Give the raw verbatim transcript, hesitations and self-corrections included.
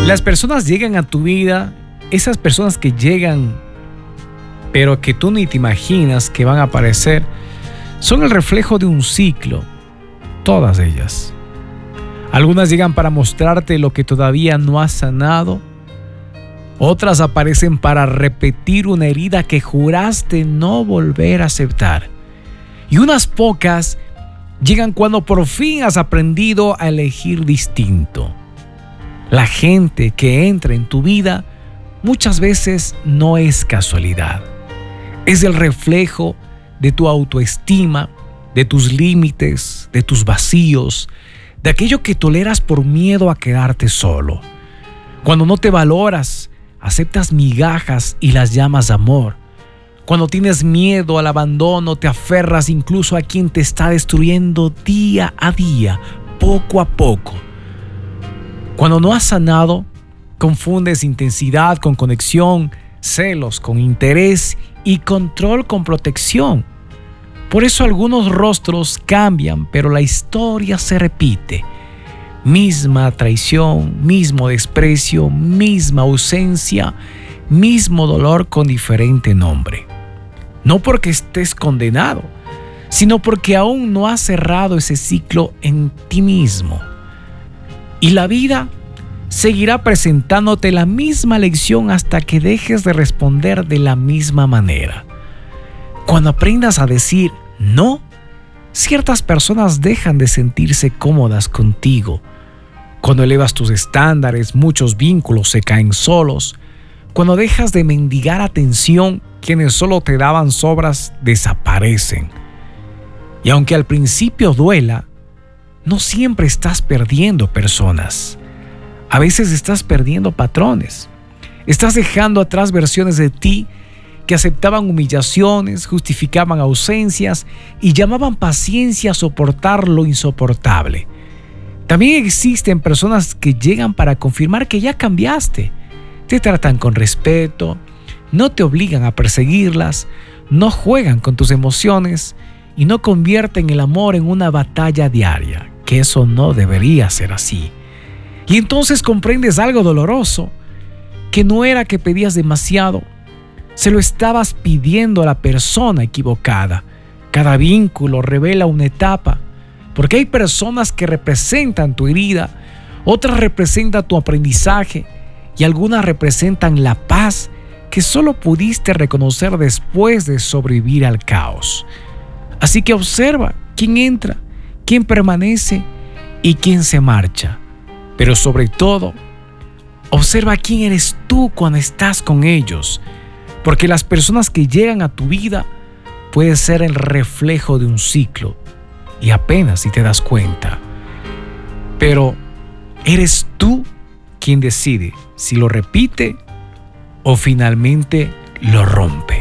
Las personas llegan a tu vida, esas personas que llegan, pero que tú ni te imaginas que van a aparecer, son el reflejo de un ciclo, todas ellas. Algunas llegan para mostrarte lo que todavía no has sanado, otras aparecen para repetir una herida que juraste no volver a aceptar. Y unas pocas llegan cuando por fin has aprendido a elegir distinto. La gente que entra en tu vida muchas veces no es casualidad. Es el reflejo de tu autoestima, de tus límites, de tus vacíos, de aquello que toleras por miedo a quedarte solo. Cuando no te valoras, aceptas migajas y las llamas amor. Cuando tienes miedo al abandono, te aferras incluso a quien te está destruyendo día a día, poco a poco. Cuando no has sanado, confundes intensidad con conexión, celos con interés y control con protección. Por eso algunos rostros cambian, pero la historia se repite. Misma traición, mismo desprecio, misma ausencia, mismo dolor con diferente nombre. No porque estés condenado, sino porque aún no has cerrado ese ciclo en ti mismo. Y la vida seguirá presentándote la misma lección hasta que dejes de responder de la misma manera. Cuando aprendas a decir no, ciertas personas dejan de sentirse cómodas contigo. Cuando elevas tus estándares, muchos vínculos se caen solos. Cuando dejas de mendigar atención, quienes solo te daban sobras desaparecen. Y aunque al principio duela, no siempre estás perdiendo personas. A veces estás perdiendo patrones. Estás dejando atrás versiones de ti que aceptaban humillaciones, justificaban ausencias y llamaban paciencia a soportar lo insoportable. También existen personas que llegan para confirmar que ya cambiaste. Te tratan con respeto, no te obligan a perseguirlas, no juegan con tus emociones y no convierten el amor en una batalla diaria, que eso no debería ser así. Y entonces comprendes algo doloroso, que no era que pedías demasiado, se lo estabas pidiendo a la persona equivocada. Cada vínculo revela una etapa, porque hay personas que representan tu herida, otras representan tu aprendizaje y algunas representan la paz que solo pudiste reconocer después de sobrevivir al caos. Así que observa quién entra, quién permanece y quién se marcha. Pero sobre todo, observa quién eres tú cuando estás con ellos, porque las personas que llegan a tu vida pueden ser el reflejo de un ciclo y apenas si te das cuenta. Pero eres tú quien decide si lo repite o finalmente lo rompe.